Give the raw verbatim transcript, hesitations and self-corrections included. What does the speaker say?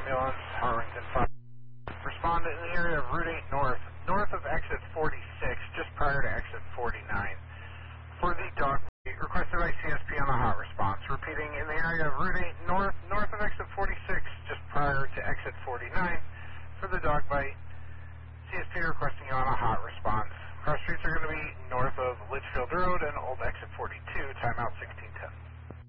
ambulance, Harlington five. Respond in the area of Route eight North, north of exit forty-six, just prior to exit forty-nine. For the dog, requested by C S P on the hot response. Repeating, in the area of Route eight North, north of exit forty-six, just prior to exit forty-nine. For the dog bite, C S P requesting you on a hot response. Cross streets are going to be north of Litchfield Road and Old Exit forty-two, timeout sixty.